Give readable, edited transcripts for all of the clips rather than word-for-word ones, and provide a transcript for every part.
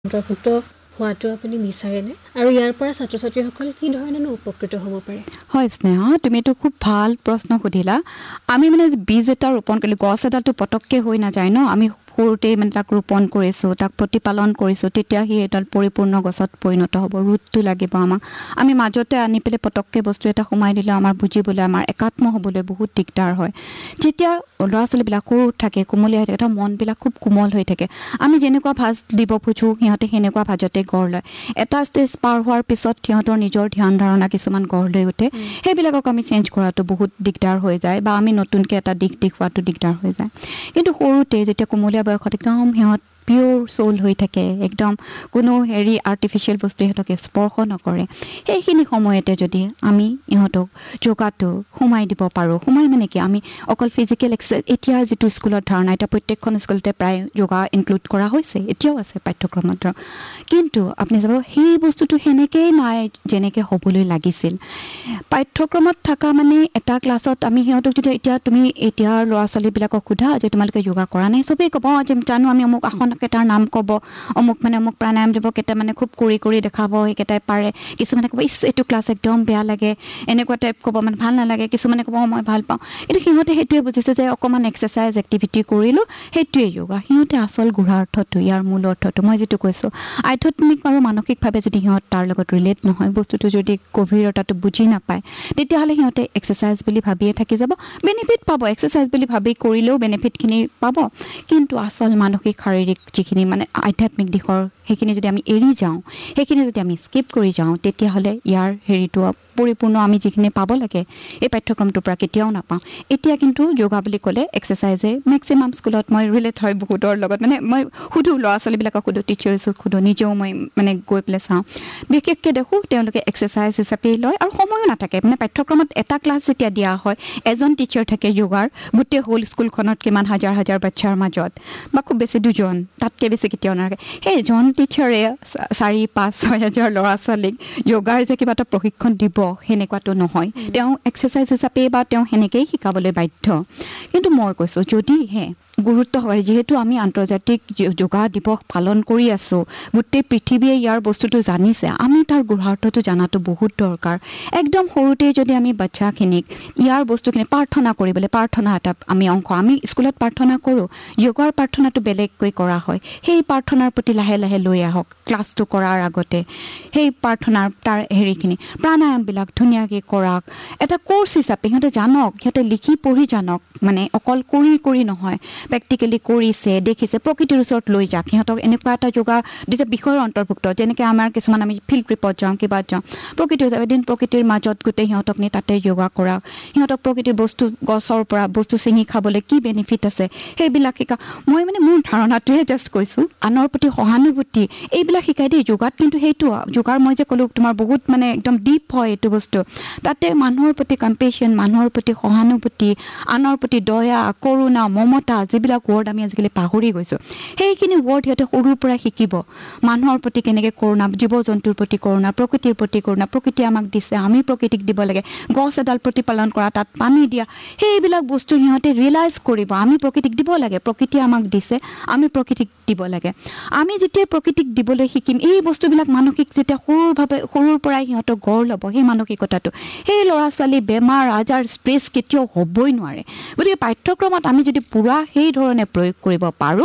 অন্তৰ্ভুক্ত হোৱাটো আপুনি বিচাৰেনে আৰু ইয়াৰ পৰা ছাত্ৰ ছাত্ৰীসকল কি ধৰণে উপকৃত হ'ব পাৰে? হয় স্নেহা, তুমি এইটো খুব ভাল প্ৰশ্ন সুধিলা। আমি মানে বীজ এটা ৰোপণ কৰিলে গছ এডালটো পটককৈ হৈ নাযায় ন। আমি সৰুতে মানে তাক ৰোপণ কৰিছোঁ, তাক প্ৰতিপালন কৰিছোঁ, তেতিয়া সি এডাল পৰিপূৰ্ণ গছত পৰিণত হ'ব। ৰুটটো লাগিব আমাক। আমি মাজতে আনি পেলাই পটককৈ বস্তু এটা সোমাই দিলে আমাৰ বুজিবলৈ, আমাৰ একাত্ম হ'বলৈ বহুত দিগদাৰ হয়। যেতিয়া ল'ৰা ছোৱালীবিলাক সৰু থাকে, কোমলীয়া হৈ থাকে, তাৰ মনবিলাক খুব কোমল হৈ থাকে। আমি যেনেকুৱা ভাজ দিব খোজোঁ সিহঁতে সেনেকুৱা ভাজতে গঢ় লয়। এটা ষ্টেজ পাৰ হোৱাৰ পিছত সিহঁতৰ নিজৰ ধ্যান ধাৰণা কিছুমান গঢ় লৈ উঠে। সেইবিলাকক আমি চেঞ্জ কৰাটো বহুত দিগদাৰ হৈ যায় বা আমি নতুনকৈ এটা দিশ দেখুৱাটো দিগদাৰ হৈ যায়। কিন্তু সৰুতে যেতিয়া কোমলীয়া বয়সত একদম সিহঁত পিয়'ৰ চ'ল হৈ থাকে, একদম কোনো আৰ্টিফিচিয়েল বস্তু সিহঁতকে স্পৰ্শ নকৰে, সেইখিনি সময়তে যদি আমি ইহঁতক যোগাটো সোমাই দিব পাৰোঁ। সোমাই মানে কি, আমি অকল ফিজিকেল এক্সাৰচাইজ, এতিয়া যিটো স্কুলত ধাৰণা, এতিয়া প্ৰত্যেকখন স্কুলতে প্ৰায় যোগা ইনক্লুড কৰা হৈছে, এতিয়াও আছে পাঠ্যক্ৰমত। কিন্তু আপুনি চাব সেই বস্তুটো সেনেকেই নাই যেনেকৈ হ'বলৈ লাগিছিল। পাঠ্যক্ৰমত থকা মানে এটা ক্লাছত আমি সিহঁতক যদি এতিয়া ল'ৰা ছোৱালীবিলাকক সোধা যে তোমালোকে যোগা কৰা নাই, চবেই ক'ব যে জানো, আমি অমুক আসন কেইটাৰ নাম ক'ব, অমুক প্ৰাণায়াম দিব কেইটা মানে খুব কৰি দেখাব, সেইকেইটাই পাৰে। কিছুমানে ক'ব এইটো ক্লাছ একদম বেয়া লাগে, এনেকুৱা টাইপ ক'ব, মানে ভাল নালাগে। কিছুমানে ক'ব মই ভাল পাওঁ। কিন্তু সিহঁতে সেইটোৱে বুজিছে যে অকণমান এক্সাৰচাইজ এক্টিভিটি কৰিলোঁ, সেইটোৱে যোগা। সিহঁতে আচল গুঢ়াৰ্থটো, ইয়াৰ মূল অৰ্থটো মই যিটো কৈছোঁ, আধ্যাত্মিক আৰু মানসিকভাৱে যদি সিহঁত তাৰ লগত ৰিলেট নহয়, বস্তুটো যদি গভীৰতাটো বুজি নাপায়, তেতিয়াহ'লে সিহঁতে এক্সাৰচাইজ বুলি ভাবিয়ে থাকি যাব। বেনিফিট পাব, এক্সাৰচাইজ বুলি ভাবি কৰিলেও বেনিফিটখিনি পাব, কিন্তু আচল মানসিক শাৰীৰিক যিখিনি মানে আধ্যাত্মিক দিশৰ সেইখিনি যদি আমি এৰি যাওঁ, সেইখিনি যদি আমি স্কিপ কৰি যাওঁ, তেতিয়াহ'লে ইয়াৰ পৰিপূৰ্ণ আমি যিখিনি পাব লাগে এই পাঠ্যক্ৰমটোৰ পৰা কেতিয়াও নাপাওঁ। এতিয়া কিন্তু যোগা বুলি ক'লে এক্সাৰচাইজে মেক্সিমাম স্কুলত মই ৰিলেট হয় বহুতৰ লগত, মানে মই সুধোঁ, ল'ৰা ছোৱালীবিলাকক সুধোঁ, টিচাৰ্ছক সুধোঁ, নিজেও মই মানে গৈ পেলাই চাওঁ, বিশেষকৈ দেখোঁ তেওঁলোকে এক্সাৰচাইজ হিচাপেই লয় আৰু সময়ো নাথাকে। মানে পাঠ্যক্ৰমত এটা ক্লাছ যেতিয়া দিয়া হয়, এজন টিচাৰ থাকে যোগাৰ, গোটেই হোল স্কুলখনত কিমান হাজাৰ হাজাৰ বাচ্ছাৰ মাজত, বা খুব বেছি দুজন, তাতকৈ বেছি কেতিয়াও নাথাকে। সেই এজন টিচাৰে 4-5-6 হাজাৰ ল'ৰা ছোৱালীক যোগাৰ যে কিবা এটা প্ৰশিক্ষণ দিব, সেনেকুৱাটো নহয়। তেওঁ এক্সাৰচাইজ হিচাপে বা তেওঁ সেনেকেই শিকাবলৈ বাধ্য। কিন্তু মই কৈছোঁ, যদিহে গুৰুত্ব হয়, যিহেতু আমি আন্তৰ্জাতিক যোগা দিৱস পালন কৰি আছোঁ, গোটেই পৃথিৱীয়ে ইয়াৰ বস্তুটো জানিছে, আমি তাৰ গুঢ়াৰ্থটো জনাটো বহুত দৰকাৰ। একদম সৰুতে যদি আমি বাচ্ছাখিনিক ইয়াৰ বস্তুখিনি প্ৰাৰ্থনা কৰিবলৈ, প্ৰাৰ্থনা এটা আমি অংশ, আমি স্কুলত প্ৰাৰ্থনা কৰোঁ, যোগাৰ প্ৰাৰ্থনাটো বেলেগকৈ কৰা হয়। সেই প্ৰাৰ্থনাৰ প্ৰতি লাহে লাহে লৈ আহক ক্লাছটো কৰাৰ আগতে। সেই প্ৰাৰ্থনাৰ তাৰ হেৰিখিনি প্ৰাণায়ামবিলাক ধুনীয়াকৈ কৰাক, এটা কোৰ্চ হিচাপে সিহঁতে জানক, সিহঁতে লিখি পঢ়ি জানক, মানে অকল কৰি নহয়, প্ৰেক্টিকেলি কৰিছে, দেখিছে, প্ৰকৃতিৰ ওচৰত লৈ যাওক সিহঁতক। এনেকুৱা এটা যোগা যেতিয়া বিষয়ৰ অন্তৰ্ভুক্ত, যেনেকৈ আমাৰ কিছুমান আমি ফিল্ড ট্ৰিপত যাওঁ, কিবা যাওঁ, প্ৰকৃতিৰ এদিন প্ৰকৃতিৰ মাজত গোটেই সিহঁতক নি তাতে যোগা কৰাওক। সিহঁতক প্ৰকৃতিৰ বস্তু, গছৰ পৰা বস্তু ছিঙি খাবলৈ কি বেনিফিট আছে সেইবিলাক শিকা। মই মানে মোৰ ধাৰণাটোহে জাষ্ট কৈছোঁ, আনৰ প্ৰতি সহানুভূতি এইবিলাক শিকাই দেই যোগাত। কিন্তু সেইটো যোগাৰ মই যে ক'লোঁ তোমাৰ বহুত মানে একদম ডিপ হয় এইটো বস্তু। তাতে মানুহৰ প্ৰতি কম্পেশ্যন, মানুহৰ প্ৰতি সহানুভূতি, আনৰ প্ৰতি দয়া, কৰোণা, মমতা, যিবিলাক ৱৰ্ড আমি আজিকালি পাহৰি গৈছোঁ, সেইখিনি ৱৰ্ড সিহঁতে সৰুৰ পৰাই শিকিব। মানুহৰ প্ৰতি কেনেকৈ কৰোণা, জীৱ জন্তুৰ প্ৰতি কৰোণা, প্ৰকৃতিৰ প্ৰতি কৰোণা, প্ৰকৃতিয়ে আমাক দিছে, আমি প্ৰকৃতিক দিব লাগে, গছ এডাল প্ৰতিপালন কৰা, তাত পানী দিয়া, সেইবিলাক বস্তু সিহঁতে ৰিয়েলাইজ কৰিব। আমি প্ৰকৃতিক দিব লাগে, প্ৰকৃতিয়ে আমাক দিছে, আমি প্ৰকৃতিক দিব লাগে। আমি যেতিয়া প্ৰকৃতিক দিবলৈ শিকিম, এই বস্তুবিলাক মানসিক যেতিয়া সৰুৰ পৰাই সিহঁতক গঢ় ল'ব, সেই মানসিকতাটো, সেই ল'ৰা ছোৱালী বেমাৰ আজাৰ ষ্ট্ৰেছ কেতিয়াও হ'বই নোৱাৰে। গতিকে পাঠ্যক্ৰমত আমি যদি পূৰা সেই ধৰণে প্ৰয়োগ কৰিব পাৰোঁ,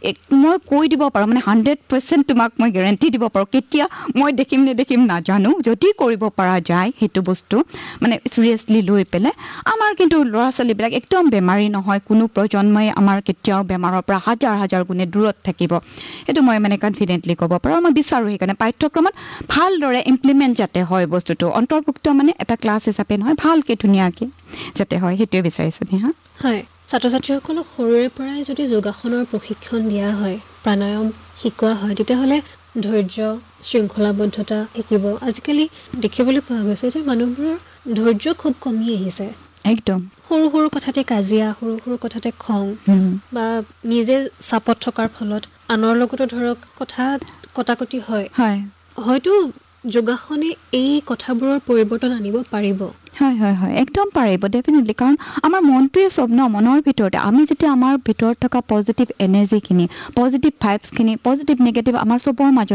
মই কৈ দিব পাৰোঁ, মানে 100% তোমাক মই গেৰেণ্টি দিব পাৰোঁ, কেতিয়া মই দেখিম নেদেখিম নাজানো, যদি কৰিব পৰা যায় সেইটো বস্তু মানে চিৰিয়াছলি লৈ পেলাই, আমাৰ কিন্তু ল'ৰা ছোৱালীবিলাক একদম বেমাৰী নহয়। কোনো প্ৰজন্মই আমাৰ কেতিয়াও বেমাৰৰ পৰা হাজাৰ গুণে দূৰত থাকিব, সেইটো মই মানে কনফিডেণ্টলি ক'ব পাৰোঁ। মই বিচাৰোঁ সেইকাৰণে পাঠ্যক্ৰমত ভালদৰে ইমপ্লিমেণ্ট যাতে হয়, বস্তুটো অন্তৰ্ভুক্ত মানে এটা ক্লাছ হিচাপে নহয়, ভালকৈ ধুনীয়াকৈ যাতে হয়, সেইটোৱে বিচাৰিছোঁ। হা, হয়, ছাত্ৰ ছাত্ৰীসকলক সৰুৰে পৰাই যদি যোগাসনৰ প্ৰশিক্ষণ দিয়া হয়, প্ৰাণায়াম শিকোৱা হয়, তেতিয়াহ'লে ধৈৰ্য, শৃংখলাবদ্ধতা শিকিব। আজিকালি দেখিবলৈ পোৱা গৈছে যে মানুহবোৰৰ ধৈৰ্য খুব কমি আহিছে। একদম সৰু কথাতে কাজিয়া, সৰু কথাতে খং, বা নিজে চাপত থকাৰ ফলত আনৰ লগতো ধৰক কথা কটাকটি হয়। হয়তো যোগাসনে এই কথাবোৰৰ পৰিৱৰ্তন আনিব পাৰিব। হয় হয় হয় একদম পাৰিব ডেফিনেটলি কাৰণ আমাৰ মনটোৱে চব ন মনৰ ভিতৰতে আমি যেতিয়া আমাৰ ভিতৰত থকা পজিটিভ এনাৰ্জিখিনি পজিটিভ ভাইবছখিনি পজিটিভ নিগেটিভ আমাৰ চবৰ মাজত